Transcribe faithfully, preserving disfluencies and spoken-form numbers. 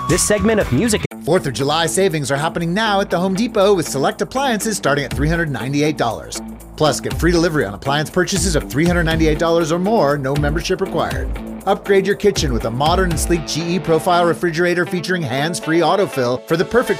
This segment of music. fourth of July savings are happening now at the Home Depot with select appliances starting at three hundred ninety-eight dollars. Plus, get free delivery on appliance purchases of three hundred ninety-eight dollars or more, no membership required. Upgrade your kitchen with a modern and sleek G E Profile refrigerator featuring hands-free autofill for the perfect